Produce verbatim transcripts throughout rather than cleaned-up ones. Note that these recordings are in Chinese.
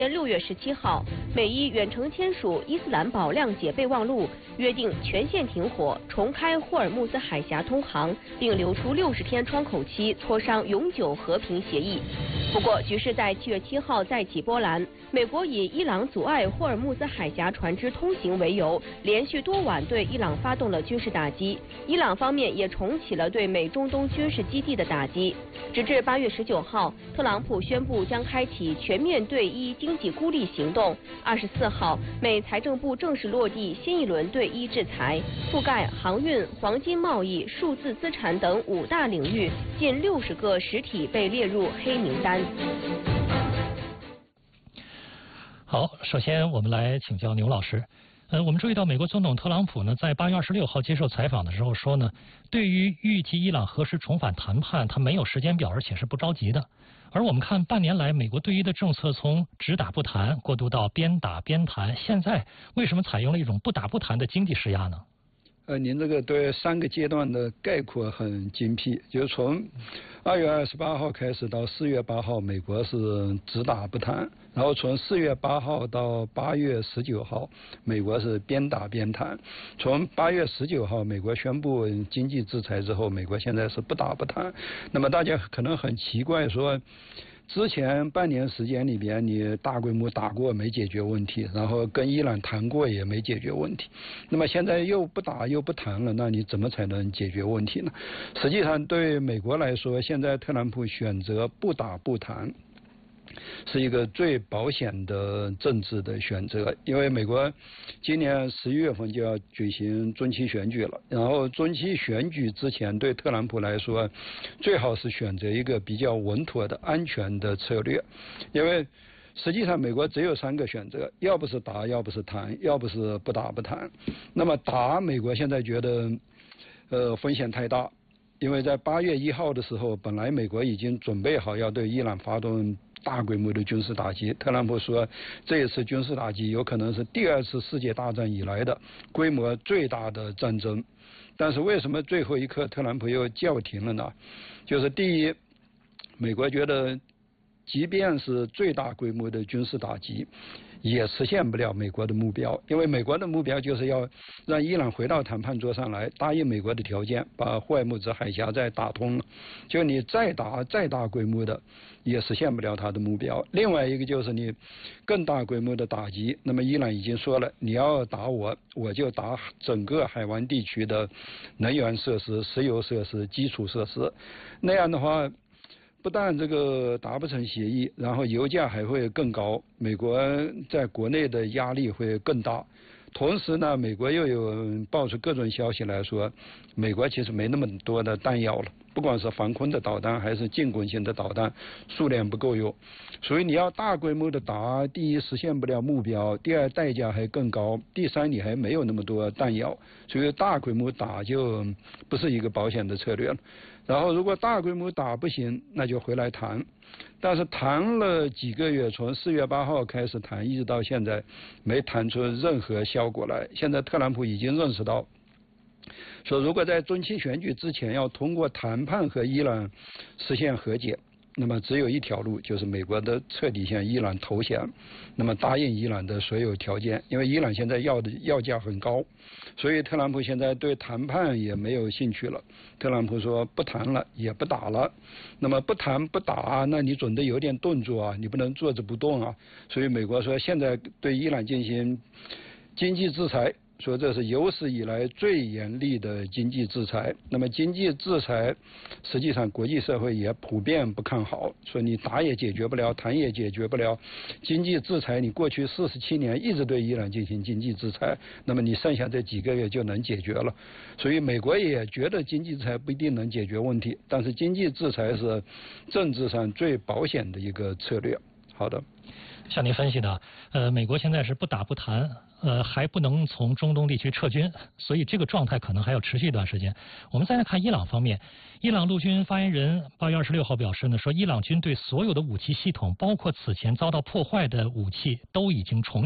六月十七号，美伊远程签署《伊斯兰堡谅解备忘录》，约定全线停火，重开霍尔木兹海峡通航，并留出六十天窗口期，磋商永久和平协议。不过，局势在七月七号再起波澜。美国以伊朗阻碍霍尔木兹海峡船只通行为由，连续多晚对伊朗发动了军事打击。伊朗方面也重启了对美中东军事基地的打击。直至八月十九号，特朗普宣布将开启全面对伊经济孤立行动。二十四号，美财政部正式落地新一轮对伊制裁，覆盖航运、黄金贸易、数字资产等五大领域，近六十个实体被列入黑名单。 好，首先我们来请教牛老师。呃，我们注意到美国总统特朗普呢，在八月二十六号接受采访的时候说呢，对于预计伊朗何时重返谈判，他没有时间表，而且是不着急的。而我们看半年来美国对伊的政策从只打不谈过渡到边打边谈，现在为什么采用了一种不打不谈的经济施压呢？ 呃，您这个对三个阶段的概括很精辟，就是从二月二十八号开始到四月八号，美国是只打不谈，然后从四月八号到八月十九号，美国是边打边谈。从八月十九号美国宣布经济制裁之后，美国现在是不打不谈。那么大家可能很奇怪说，之前半年时间里边，你大规模打过没解决问题，然后跟伊朗谈过也没解决问题，那么现在又不打又不谈了，那你怎么才能解决问题呢？实际上对美国来说，现在特朗普选择不打不谈，是一个最保险的政治的选择，因为美国今年十一月份就要举行中期选举了，然后中期选举之前对特朗普来说，最好是选择一个比较稳妥的安全的策略，因为实际上美国只有三个选择，要不是打，要不是谈，要不是不打不谈。那么打，美国现在觉得呃风险太大，因为在八月一号的时候，本来美国已经准备好要对伊朗发动大规模的军事打击，特朗普说这一次军事打击有可能是第二次世界大战以来的规模最大的战争。但是为什么最后一刻特朗普又叫停了呢？就是第一，美国觉得即便是最大规模的军事打击，也实现不了美国的目标，因为美国的目标就是要让伊朗回到谈判桌上来，答应美国的条件，把霍尔木兹海峡再打通了。就你再打再大规模的，也实现不了他的目标。另外一个就是你更大规模的打击，那么伊朗已经说了，你要打我，我就打整个海湾地区的能源设施、石油设施、基础设施，那样的话，不但这个达不成协议，然后油价还会更高，美国在国内的压力会更大。同时呢，美国又有爆出各种消息来说，美国其实没那么多的弹药了，不管是防空的导弹还是进攻性的导弹，数量不够用。所以你要大规模的打，第一实现不了目标，第二代价还更高，第三你还没有那么多弹药，所以大规模打就不是一个保险的策略了。然后如果大规模打不行，那就回来谈。但是谈了几个月，从四月八号开始谈，一直到现在没谈出任何效果来。现在特朗普已经认识到，说如果在中期选举之前要通过谈判和伊朗实现和解，那么只有一条路，就是美国的彻底向伊朗投降，那么答应伊朗的所有条件，因为伊朗现在要的要价很高，所以特朗普现在对谈判也没有兴趣了。特朗普说不谈了，也不打了。那么不谈不打，那你总得有点动作啊，你不能坐着不动啊。所以美国说现在对伊朗进行经济制裁，说这是有史以来最严厉的经济制裁。那么经济制裁实际上国际社会也普遍不看好，说你打也解决不了，谈也解决不了。经济制裁你过去四十七年一直对伊朗进行经济制裁，那么你剩下这几个月就能解决了。所以美国也觉得经济制裁不一定能解决问题，但是经济制裁是政治上最保险的一个策略。好的。 像您分析的，呃，美国现在是不打不谈，呃，还不能从中东地区撤军，所以这个状态可能还要持续一段时间。我们再来看伊朗方面，伊朗陆军发言人八月二十六号表示呢，说伊朗军对所有的武器系统，包括此前遭到破坏的武器，都已经重建。同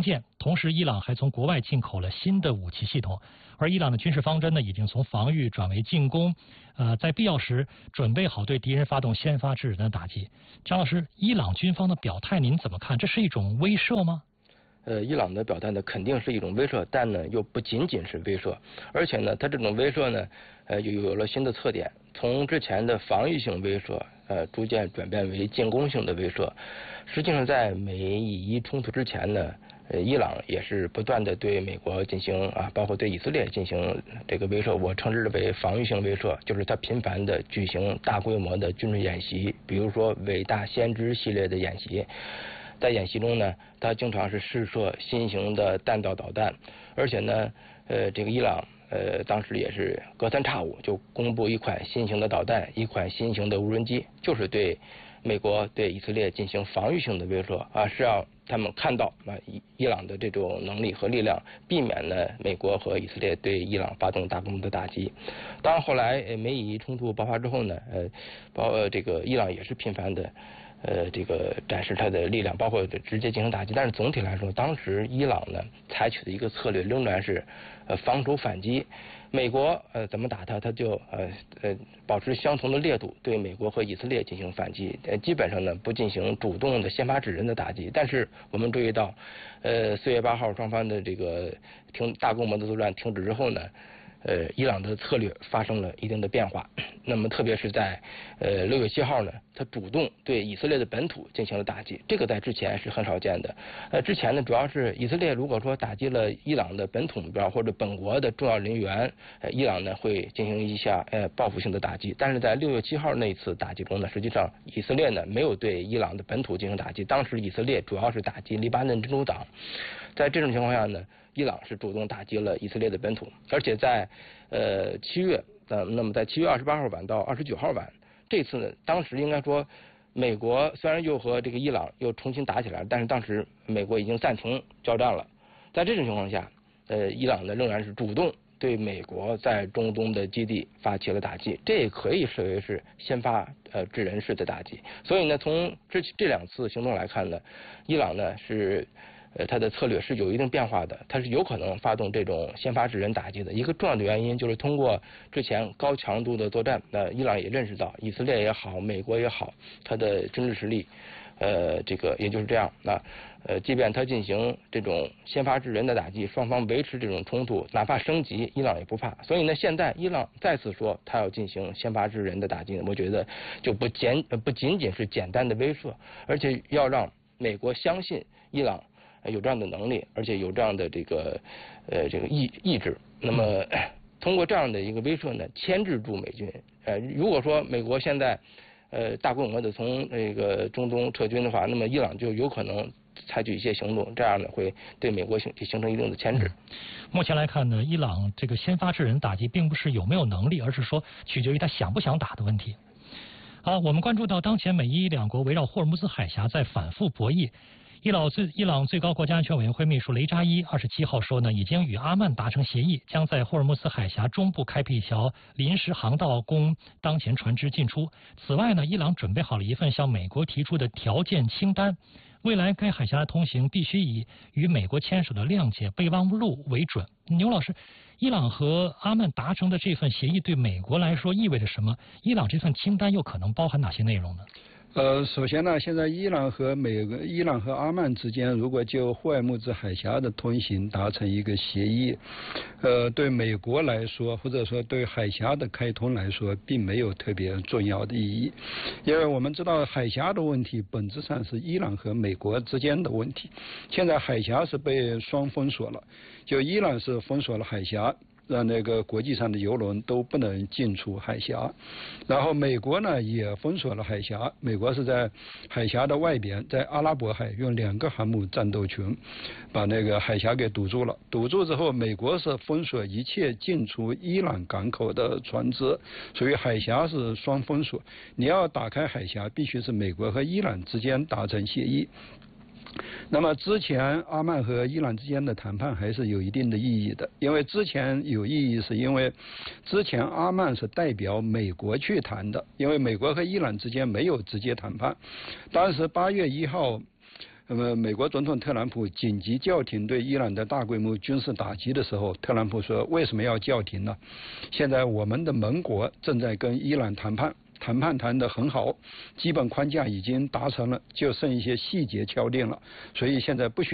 同时，伊朗还从国外进口了新的武器系统，而伊朗的军事方针呢，已经从防御转为进攻，呃，在必要时准备好对敌人发动先发制人的打击。张老师，伊朗军方的表态您怎么看？这是一种威慑吗？ 呃，伊朗的表态呢，肯定是一种威慑，但呢又不仅仅是威慑，而且呢，它这种威慑呢，呃，又有了新的特点，从之前的防御性威慑，呃，逐渐转变为进攻性的威慑。实际上，在美以伊冲突之前呢，呃，伊朗也是不断的对美国进行啊，包括对以色列进行这个威慑，我称之为防御性威慑，就是它频繁的举行大规模的军事演习，比如说伟大先知系列的演习。在演习中呢，它经常是试射新型的弹道导弹，而且呢，呃，这个伊朗呃当时也是隔三差五就公布一款新型的导弹，一款新型的无人机，就是对美国对以色列进行防御性的威慑啊，是要他们看到啊伊伊朗的这种能力和力量，避免呢美国和以色列对伊朗发动大规模的打击。当然后来美以冲突爆发之后呢，呃，包呃这个伊朗也是频繁的。呃，这个展示它的力量，包括直接进行打击。但是总体来说，当时伊朗呢采取的一个策略仍然是呃防守反击。美国呃怎么打它，它就呃呃保持相同的烈度对美国和以色列进行反击。呃，基本上呢不进行主动的先发制人的打击。但是我们注意到，呃四月八号双方的这个停大规模的作战停止之后呢。呃，伊朗的策略发生了一定的变化。那么，特别是在呃六月七号呢，他主动对以色列的本土进行了打击，这个在之前是很少见的。呃，之前呢，主要是以色列如果说打击了伊朗的本土目标或者本国的重要人员，呃，伊朗呢会进行一下呃报复性的打击。但是在六月七号那一次打击中呢，实际上以色列呢没有对伊朗的本土进行打击，当时以色列主要是打击黎巴嫩真主党。在这种情况下呢，伊朗是主动打击了以色列的本土，而且在呃七月，呃，那么在七月二十八号晚到二十九号晚，这次呢，当时应该说，美国虽然又和这个伊朗又重新打起来了，但是当时美国已经暂停交战了。在这种情况下，呃，伊朗呢仍然是主动对美国在中东的基地发起了打击，这也可以视为是先发呃制人式的打击。所以呢，从这这两次行动来看呢，伊朗呢是。呃，它的策略是有一定变化的，它是有可能发动这种先发制人打击的。一个重要的原因就是通过之前高强度的作战，那伊朗也认识到以色列也好，美国也好，它的军事实力，呃，这个也就是这样。那呃，即便它进行这种先发制人的打击，双方维持这种冲突，哪怕升级，伊朗也不怕。所以呢，现在伊朗再次说他要进行先发制人的打击，我觉得就不简不仅仅是简单的威慑，而且要让美国相信伊朗。有这样的能力，而且有这样的这个呃这个意意志，那么通过这样的一个威慑呢，牵制住美军。呃，如果说美国现在呃大规模的从这个中东撤军的话，那么伊朗就有可能采取一些行动，这样呢会对美国形形成一定的牵制。 目前来看呢，伊朗这个先发制人打击，并不是有没有能力，而是说取决于他想不想打的问题。好，我们关注到当前美伊两国围绕霍尔木兹海峡在反复博弈。伊朗最伊朗最高国家安全委员会秘书雷扎伊二十七号说呢，已经与阿曼达成协议，将在霍尔木兹海峡中部开辟一条临时航道供当前船只进出。此外呢，伊朗准备好了一份向美国提出的条件清单，未来该海峡的通行必须以与美国签署的谅解备忘录为准。牛老师，伊朗和阿曼达成的这份协议对美国来说意味着什么？伊朗这份清单又可能包含哪些内容呢？ 呃，首先呢，现在伊朗和美国、伊朗和阿曼之间，如果就霍尔木兹海峡的通行达成一个协议，呃，对美国来说，或者说对海峡的开通来说，并没有特别重要的意义，因为我们知道海峡的问题本质上是伊朗和美国之间的问题。现在海峡是被双封锁了，就伊朗是封锁了海峡。让那个国际上的油轮都不能进出海峡，然后美国呢也封锁了海峡，美国是在海峡的外边，在阿拉伯海用两个航母战斗群把那个海峡给堵住了，堵住之后，美国是封锁一切进出伊朗港口的船只，所以海峡是双封锁，你要打开海峡，必须是美国和伊朗之间达成协议。那么之前阿曼和伊朗之间的谈判还是有一定的意义的，因为之前有意义是因为之前阿曼是代表美国去谈的，因为美国和伊朗之间没有直接谈判。当时八月一号， 那么美国总统特朗普紧急叫停对伊朗的大规模军事打击的时候，特朗普说为什么要叫停呢？现在我们的盟国正在跟伊朗谈判。谈判谈得很好，基本框架已经达成了，就剩一些细节敲定了，所以现在不需